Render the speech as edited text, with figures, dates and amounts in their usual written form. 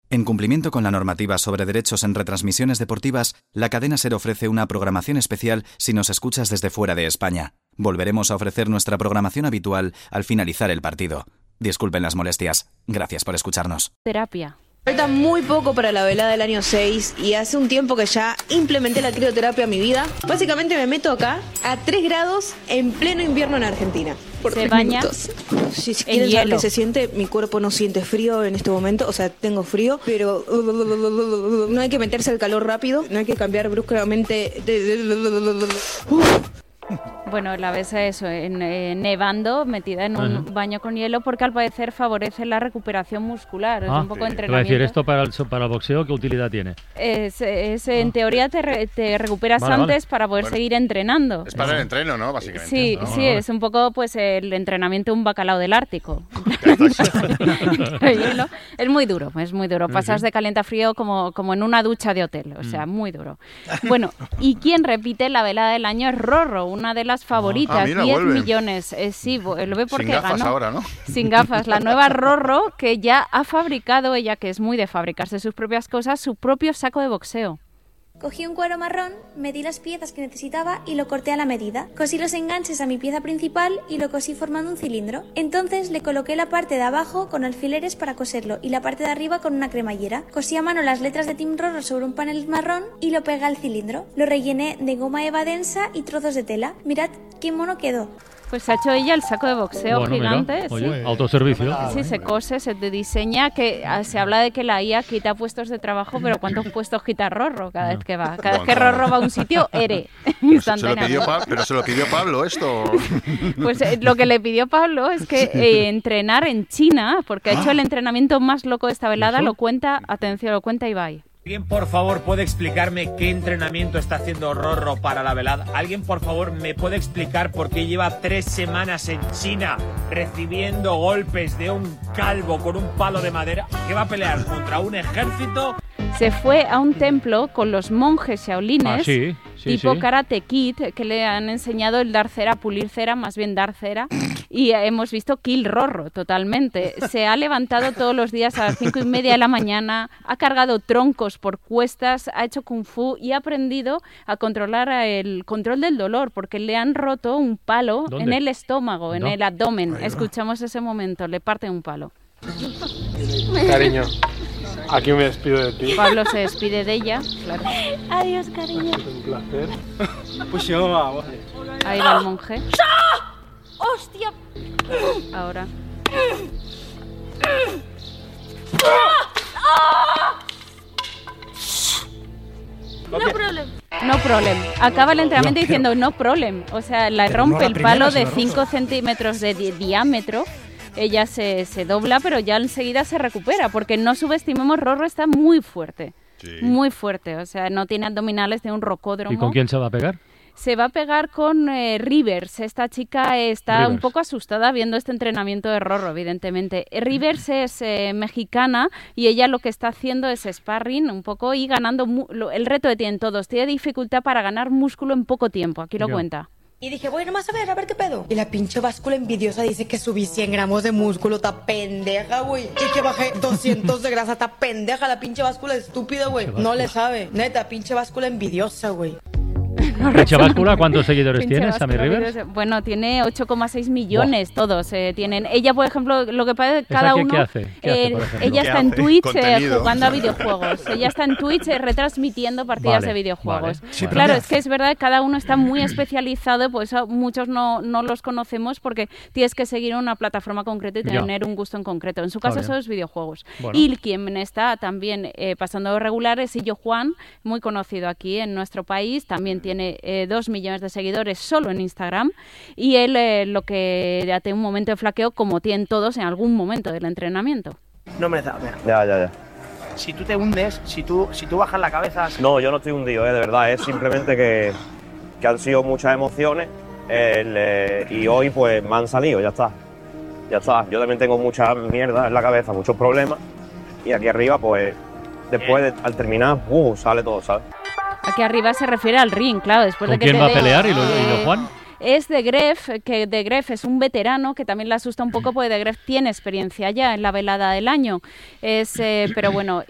En cumplimiento con la normativa sobre derechos en retransmisiones deportivas, la cadena SER ofrece una programación especial si nos escuchas desde fuera de España. Volveremos a ofrecer nuestra programación habitual al finalizar el partido. Disculpen las molestias. Gracias por escucharnos. Terapia. Falta muy poco para la velada del año 6 y hace un tiempo que ya implementé la crioterapia en mi vida. Básicamente me meto acá a 3 grados en pleno invierno en Argentina. Por Se 3 baña minutos. Si quieren saber qué se siente, mi cuerpo no siente frío en este momento. O sea, tengo frío, pero no hay que meterse al calor rápido. No hay que cambiar bruscamente. Bueno, la ves eso, nevando, metida en un baño con hielo, porque al parecer favorece la recuperación muscular. Es un poco de entrenamiento. Te voy a decir, ¿esto para el boxeo qué utilidad tiene? En teoría te recuperas antes para poder seguir entrenando. Es para el entreno, ¿no? Básicamente. Sí, es un poco pues el entrenamiento de un bacalao del Ártico. Es muy duro, Pasas de caliente a frío como en una ducha de hotel, o sea, muy duro. Bueno, ¿y quién repite la velada del año? Es Rorro, una de las favoritas, mira, 10 vuelve. millones. Sí, lo ve porque Sin gafas ganó. ahora, ¿no? Sin gafas. La nueva Rorro, que ya ha fabricado, ella que es muy de fabricarse sus propias cosas, su propio saco de boxeo. Cogí un cuero marrón, medí las piezas que necesitaba y lo corté a la medida. Cosí los enganches a mi pieza principal y lo cosí formando un cilindro. Entonces le coloqué la parte de abajo con alfileres para coserlo y la parte de arriba con una cremallera. Cosí a mano las letras de Team Rorro sobre un panel marrón y lo pegué al cilindro. Lo rellené de goma eva densa y trozos de tela. Mirad qué mono quedó. Pues se ha hecho ella el saco de boxeo gigante. Mira, oye, sí. Autoservicio. Sí, se cose, se te diseña, que se habla de que la IA quita puestos de trabajo, pero ¿cuántos puestos quita Rorro cada vez que va? Cada vez que Rorro va a un sitio, Pero se lo pidió Pablo esto. Pues lo que le pidió Pablo es que entrenar en China, porque ha hecho el entrenamiento más loco de esta velada, lo cuenta Ibai. ¿Alguien, por favor, puede explicarme qué entrenamiento está haciendo Rorro para la velada? ¿Alguien, por favor, me puede explicar por qué lleva 3 semanas en China recibiendo golpes de un calvo con un palo de madera? ¿Qué va a pelear contra un ejército? Se fue a un templo con los monjes shaolines, tipo Karate Kid, que le han enseñado el dar cera, pulir cera, más bien dar cera, y hemos visto Kill Rorro totalmente. Se ha levantado todos los días a las 5:30 de la mañana, ha cargado troncos por cuestas, ha hecho kung fu y ha aprendido a controlar el control del dolor, porque le han roto un palo en el estómago, en el abdomen. Escuchamos ese momento, le parte un palo. Cariño, aquí me despido de ti. Pablo se despide de ella, claro. Adiós, cariño. Ha sido un placer. Pues yo, vamos. Ahí va el monje. ¡Hostia! Ahora. No problem. Acaba el entrenamiento diciendo no problem. O sea, la rompe el palo de 5 centímetros de diámetro. Ella se dobla, pero ya enseguida se recupera, porque no subestimemos, Rorro está muy fuerte. Muy fuerte. O sea, no tiene abdominales de un rocódromo. ¿Y con quién se va a pegar? Se va a pegar con Rivers. Esta chica está un poco asustada viendo este entrenamiento de Rorro, evidentemente. Rivers es mexicana y ella lo que está haciendo es sparring un poco y ganando el reto que tienen todos. Tiene dificultad para ganar músculo en poco tiempo. Aquí lo cuenta. Y dije, bueno, más a ver qué pedo. Y la pinche báscula envidiosa dice que subí 100 gramos de músculo, está pendeja, güey. Y que bajé 200 de grasa, está pendeja la pinche báscula estúpida, güey. No le sabe. Neta, pinche báscula envidiosa, güey. ¿Pinche báscula cuántos seguidores tiene, Sammy Rivers? Bueno, tiene 8,6 millones todos. Tienen. Ella, por ejemplo, lo que pasa es que cada uno... ¿Qué hace, ella está en Twitch jugando a videojuegos. Ella está en Twitch retransmitiendo partidas de videojuegos. Sí, claro, es que es verdad que cada uno está muy especializado, por eso muchos no los conocemos, porque tienes que seguir una plataforma concreta y tener un gusto en concreto. En su caso, eso es videojuegos. Bueno. Y quien está también pasando regular es Illo Juan, muy conocido aquí en nuestro país. También tiene 2 millones de seguidores solo en Instagram, y él lo que ya tiene un momento de flaqueo, como tienen todos en algún momento del entrenamiento. No me da, mira. Ya. Si tú te hundes, si tú bajas la cabeza... No, yo no estoy hundido, de verdad. Es simplemente que han sido muchas emociones y hoy pues me han salido, ya está. Yo también tengo mucha mierda en la cabeza, muchos problemas, y aquí arriba pues después al terminar sale todo, ¿sabes? Aquí arriba se refiere al ring, claro. Después ¿Con de que quién va a pelear? ¿Y lo Juan? Es De Gref, que De Gref es un veterano que también le asusta un poco porque De Gref tiene experiencia ya en la velada del año. Pero bueno,